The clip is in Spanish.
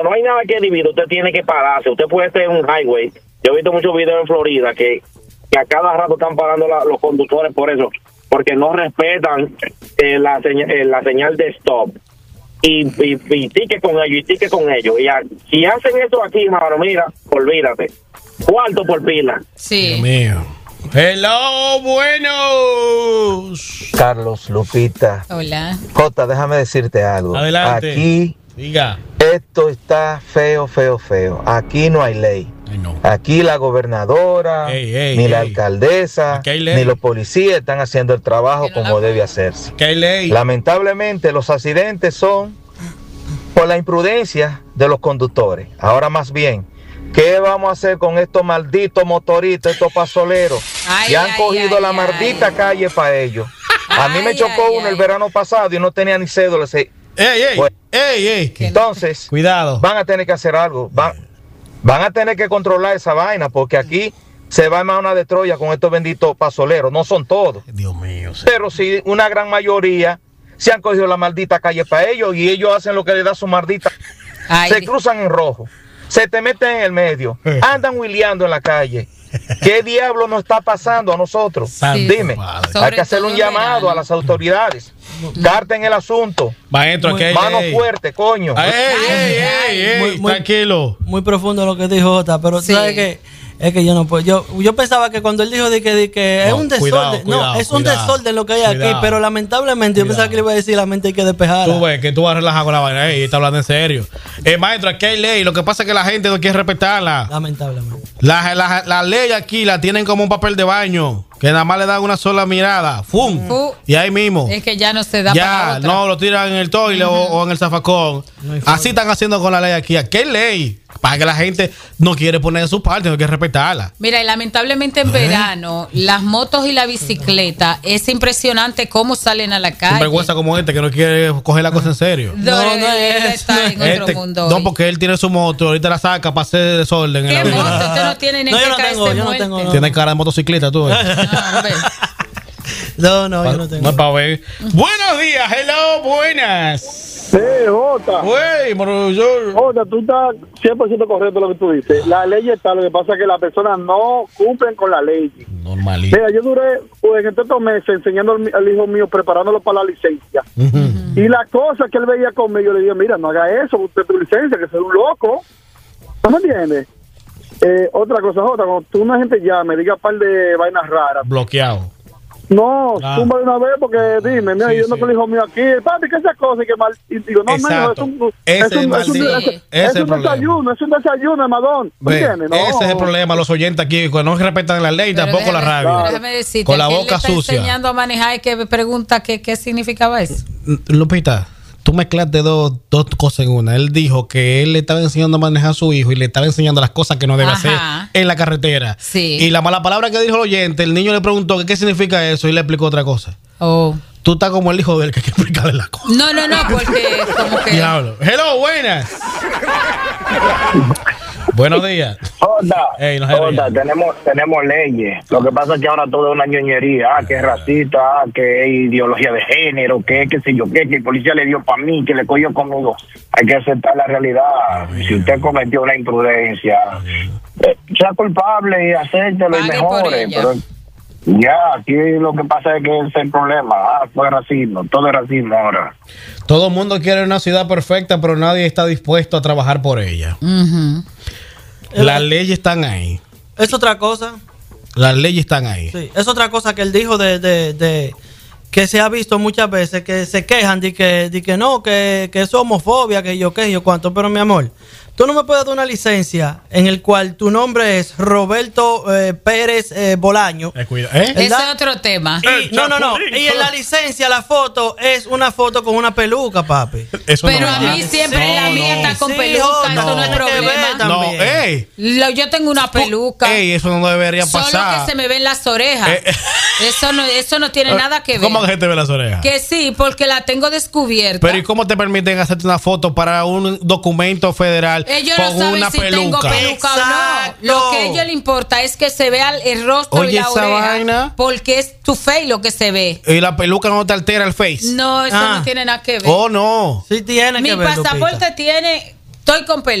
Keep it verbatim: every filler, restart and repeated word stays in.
no hay nada que divide, usted tiene que pararse. Usted puede estar en un highway. Yo he visto muchos videos en Florida que, que a cada rato están parando la, los conductores por eso, porque no respetan eh, la, señal, eh, la señal de stop. Y, y, y tique con ellos, y tique con ellos. Y a, si hacen eso aquí, mano, mira, olvídate. Cuarto por pila. Sí. Dios mío. Hello, buenos. Carlos, Lupita. Hola. Jota, déjame decirte algo. Adelante. Aquí, diga. Esto está feo, feo, feo. Aquí no hay ley. Ay, no. Aquí la gobernadora, Ey, ey, ni ey. la alcaldesa, ni los policías están haciendo el trabajo no como la... debe hacerse. ¿Qué hay ley? Lamentablemente, los accidentes son por la imprudencia de los conductores. Ahora más bien, ¿qué vamos a hacer con estos malditos motoristas, estos pasoleros? Ay, que han ay, cogido ay, la ay. maldita calle para ellos. A mí me Ay, chocó ay, uno ay. el verano pasado y no tenía ni cédula. ¡Ey, ey! Bueno, ¡Ey, ey! entonces, Cuidado. van a tener que hacer algo. Van, van a tener que controlar esa vaina porque aquí se va más una de Troya con estos benditos pasoleros. No son todos. Dios mío. Sí. Pero sí, una gran mayoría se han cogido la maldita calle para ellos y ellos hacen lo que les da su maldita. Ay, Se cruzan en rojo, se te meten en el medio, andan huileando en la calle. ¿Qué diablo nos está pasando a nosotros? Sí. Dime, Sobre hay que hacerle un todo llamado verano. a las autoridades. Carten el asunto. Maestro, aquí hay Mano ley. fuerte, coño. ¡Ey, ey, ey! ey Muy- muy- tranquilo. Muy profundo lo que dijo Jota, pero Sí. tú sabes que es que yo no puedo. Yo, yo pensaba que cuando él dijo de que, de que es No, un desorden, cuidado, cuidado, no, es un cuidado. desorden lo que hay Cuidado. aquí, pero lamentablemente yo Cuidado. pensaba que le iba a decir la mente hay que despejarla. Tú ves que tú vas a relajar con la vaina. Ey, está hablando en serio. Eh, maestro, aquí hay ley. Lo que pasa es que la gente no quiere respetarla. Lamentablemente. La, la, la ley aquí la tienen como un papel de baño. Que nada más le dan una sola mirada. ¡Fum! Fu. Y ahí mismo. es que ya no se da para Ya, otra. no, lo tiran en el toile o, o en el zafacón. No hay forma. Así están haciendo con la ley aquí. ¿Qué hay ley? Para que la gente no quiere poner en su parte, no quiere respetarla. Mira, y lamentablemente en verano, las motos y la bicicleta, es impresionante cómo salen a la Un calle. vergüenza como este que no quiere coger la cosa en serio. No, No, no él es, está no en es. otro Este- mundo. no, hoy. porque él tiene su moto, ahorita la saca para hacer desorden. en ¿Qué la vida. moto? Usted no tiene ni No, que yo no caerse tengo, yo no muerte. tengo, no. Tiene cara de motocicleta tú. eh. No, hombre. No, no, yo no tengo. No es para ver. Buenos días, hello, buenas. Sí, Jota. Güey, moro, yo. Jota, tú estás cien por ciento correcto lo que tú dices. La ley está, lo que pasa es que las personas no cumplen con la ley. Normalito. Mira, yo duré pues, en estos meses enseñando al, al hijo mío, preparándolo para la licencia. Ujú. Y la cosa que él veía conmigo, yo le digo, mira, no haga eso, usted tu licencia, que es un loco. ¿No me entiendes? Eh, otra cosa, Jota, cuando tú una gente llame, diga un par de vainas raras. Bloqueado. No, Ah. tumba de una vez porque dime, mira, Sí, yo no sí. con el hijo mío aquí, papi, ¿qué es esa cosa? Y que mal, y digo, no, Exacto. no, es un, Ese es es un, es un, maldito. es- Ese es es el un problema. desayuno, es un desayuno, Madón, ¿me Ve, entiendes? No. ese es el problema, los oyentes aquí, que no respetan la ley y Pero tampoco la déjame- radio. pero déjame decirte, Con la que él boca le está sucia. enseñando a manejar y que pregunta qué, qué significaba eso. Lupita, tú mezclaste dos, dos cosas en una. Él dijo que él le estaba enseñando a manejar a su hijo y le estaba enseñando las cosas que no debe Ajá. hacer en la carretera. Sí. Y la mala palabra que dijo el oyente, el niño le preguntó que qué significa eso y le explicó otra cosa. Oh. Tú estás como el hijo de él que hay que explicarle la cosa. No, no, no, porque como que... Diablo. Hello, buenas. Buenos días. Jota, Ey, no se Jota, rían. tenemos, tenemos leyes. Lo que pasa es que ahora todo es una ñoñería. Ah, que es racista, ah, que es ideología de género, que es qué sé yo qué, que el policía le dio para mí, que le cogió conmigo. Hay que aceptar la realidad. Si usted cometió una imprudencia, eh, sea culpable y acéptelo y Pague por mejore. ella. Pero ya, aquí lo que pasa es que ese es el problema. Ah, fue racismo, todo es racismo ahora. Todo el mundo quiere una ciudad perfecta, pero nadie está dispuesto a trabajar por ella. Ujú. Las leyes están ahí. Es otra cosa. Las leyes están ahí. Sí, es otra cosa que él dijo de, de, de que se ha visto muchas veces que se quejan de que, de que no, que, que es homofobia, que yo qué, yo cuánto, pero mi amor, tú no me puedes dar una licencia en el cual tu nombre es Roberto eh, Pérez eh, Bolaño. Eh, cuida- ¿eh? Ese es ¿Verdad? otro tema. Y, no, no, no. Y en la licencia la foto es una foto con una peluca, papi. Eso Pero no a va. mí siempre Sí, la mía está con sí, peluca, Jota, eso no, no es tiene que ver problema. también. No, ey. Lo- yo tengo una peluca. Ey, eso no debería Solo pasar. que se me ven las orejas. Eh, eh. Eso no, eso no tiene nada que ver. ¿Cómo que se te ve las orejas? Que sí, porque la tengo descubierta. Pero ¿y cómo te permiten hacerte una foto para un documento federal Ellos con no saben una si tengo peluca? peluca o Exacto. no. Lo que a ellos les importa es que se vea el, el rostro Oye, y la esa oreja. vaina. Porque es tu face lo que se ve. Y la peluca no te altera el face. No, eso Ah. no tiene nada que ver. Oh, no. Sí tiene Mi que ver, pasaporte Lupita. tiene Estoy con